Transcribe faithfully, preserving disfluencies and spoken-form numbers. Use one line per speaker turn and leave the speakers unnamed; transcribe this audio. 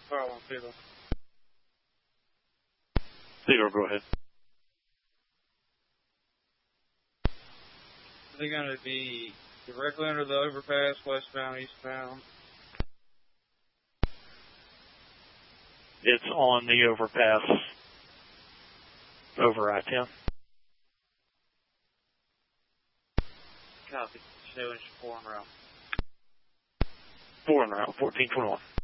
Fire one, Theodore.
Theodore, go ahead.
They're going to be directly under the overpass, westbound, eastbound.
It's on the overpass over I ten.
Copy. Showing four en route.
Four en route, fourteen twenty-one.